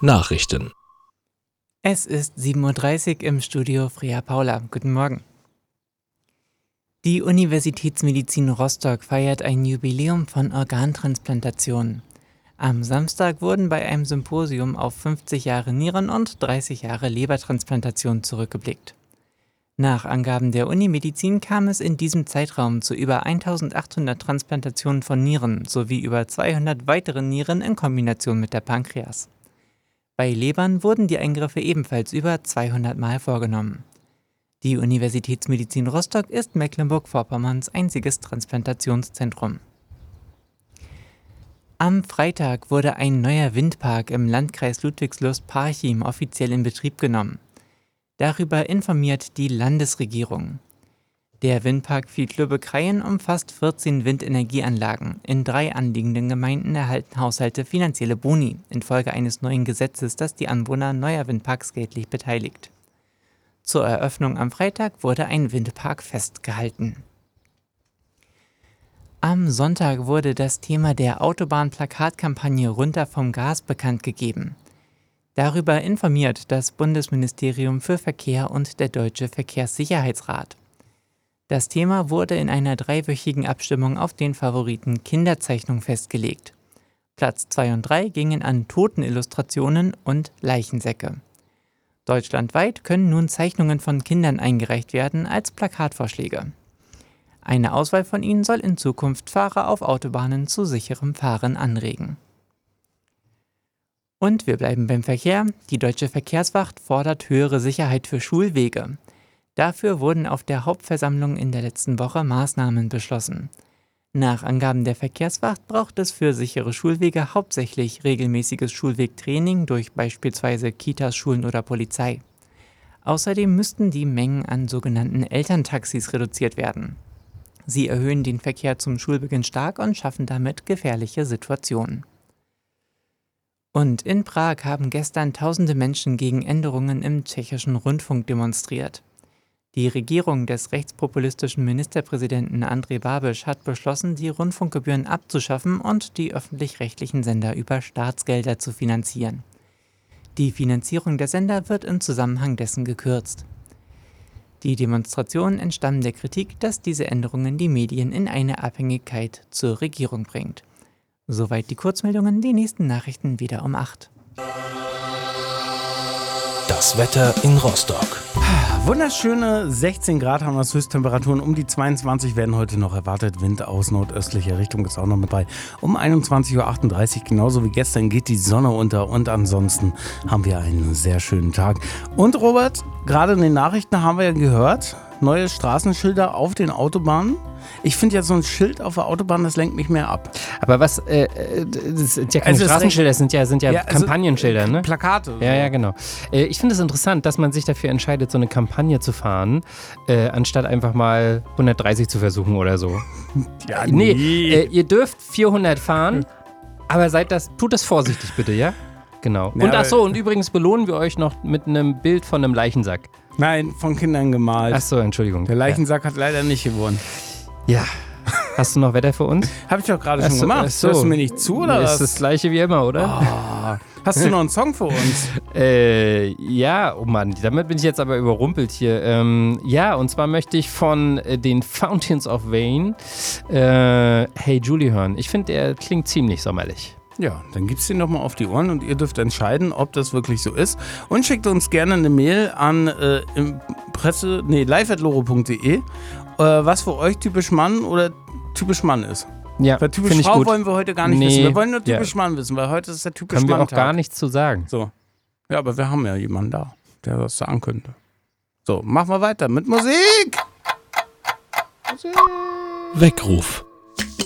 Nachrichten. Es ist 7:30 Uhr im Studio Freya Paula. Guten Morgen. Die Universitätsmedizin Rostock feiert ein Jubiläum von Organtransplantationen. Am Samstag wurden bei einem Symposium auf 50 Jahre Nieren- und 30 Jahre Lebertransplantation zurückgeblickt. Nach Angaben der Unimedizin kam es in diesem Zeitraum zu über 1800 Transplantationen von Nieren sowie über 200 weiteren Nieren in Kombination mit der Pankreas. Bei Lebern wurden die Eingriffe ebenfalls über 200 Mal vorgenommen. Die Universitätsmedizin Rostock ist Mecklenburg-Vorpommerns einziges Transplantationszentrum. Am Freitag wurde ein neuer Windpark im Landkreis Ludwigslust-Parchim offiziell in Betrieb genommen. Darüber informiert die Landesregierung. Der Windpark Fiedlübbe-Kraien umfasst 14 Windenergieanlagen. In 3 anliegenden Gemeinden erhalten Haushalte finanzielle Boni infolge eines neuen Gesetzes, das die Anwohner neuer Windparks geldlich beteiligt. Zur Eröffnung am Freitag wurde ein Windpark festgehalten. Am Sonntag wurde das Thema der Autobahnplakatkampagne Runter vom Gas bekannt gegeben. Darüber informiert das Bundesministerium für Verkehr und der Deutsche Verkehrssicherheitsrat. Das Thema wurde in einer 3-wöchigen Abstimmung auf den Favoriten Kinderzeichnung festgelegt. Platz 2 und 3 gingen an Totenillustrationen und Leichensäcke. Deutschlandweit können nun Zeichnungen von Kindern eingereicht werden als Plakatvorschläge. Eine Auswahl von ihnen soll in Zukunft Fahrer auf Autobahnen zu sicherem Fahren anregen. Und wir bleiben beim Verkehr. Die Deutsche Verkehrswacht fordert höhere Sicherheit für Schulwege. Dafür wurden auf der Hauptversammlung in der letzten Woche Maßnahmen beschlossen. Nach Angaben der Verkehrswacht braucht es für sichere Schulwege hauptsächlich regelmäßiges Schulwegtraining durch beispielsweise Kitas, Schulen oder Polizei. Außerdem müssten die Mengen an sogenannten Elterntaxis reduziert werden. Sie erhöhen den Verkehr zum Schulbeginn stark und schaffen damit gefährliche Situationen. Und in Prag haben gestern tausende Menschen gegen Änderungen im tschechischen Rundfunk demonstriert. Die Regierung des rechtspopulistischen Ministerpräsidenten Andrej Babiš hat beschlossen, die Rundfunkgebühren abzuschaffen und die öffentlich-rechtlichen Sender über Staatsgelder zu finanzieren. Die Finanzierung der Sender wird im Zusammenhang dessen gekürzt. Die Demonstrationen entstammen der Kritik, dass diese Änderungen die Medien in eine Abhängigkeit zur Regierung bringt. Soweit die Kurzmeldungen, die nächsten Nachrichten wieder um 8. Das Wetter in Rostock. Wunderschöne 16 Grad haben wir als Höchsttemperaturen. Um die 22 werden heute noch erwartet. Wind aus nordöstlicher Richtung ist auch noch mit bei. Um 21:38 Uhr, genauso wie gestern, geht die Sonne unter. Und ansonsten haben wir einen sehr schönen Tag. Und Robert, gerade in den Nachrichten haben wir ja gehört, neue Straßenschilder auf den Autobahnen. Ich finde ja so ein Schild auf der Autobahn, das lenkt mich mehr ab. Aber das sind ja keine Straßenschilder, das sind ja Kampagnenschilder, ne? Plakate. So. Ja, genau. Ich finde es interessant, dass man sich dafür entscheidet, so eine Kampagne zu fahren, anstatt einfach mal 130 zu versuchen oder so. Ja, ihr dürft 400 fahren, aber tut das vorsichtig bitte, ja? Genau. Ja, und übrigens belohnen wir euch noch mit einem Bild von einem Leichensack. Nein, von Kindern gemalt. Achso, Entschuldigung. Der Leichensack hat leider nicht gewonnen. Ja. Hast du noch Wetter für uns? Hab ich doch gerade schon gemacht. So. Hörst du mir nicht zu, oder was? Ist das gleiche wie immer, oder? Oh. Hast du noch einen Song für uns? Ja, oh Mann, damit bin ich jetzt aber überrumpelt hier. Ja, und zwar möchte ich von den Fountains of Wayne Hey Julie hören. Ich finde, der klingt ziemlich sommerlich. Ja, dann gibt's den nochmal auf die Ohren und ihr dürft entscheiden, ob das wirklich so ist. Und schickt uns gerne eine Mail an live@loro.de, was für euch typisch Mann oder typisch Mann ist. Ja, weil typisch Frau wollen wir heute gar nicht wissen. Wir wollen nur typisch Mann wissen, weil heute ist der typisch Mann-Tag. Können wir auch gar nichts zu sagen. So. Ja, aber wir haben ja jemanden da, der das sagen könnte. So, machen wir weiter mit Musik! Weckruf.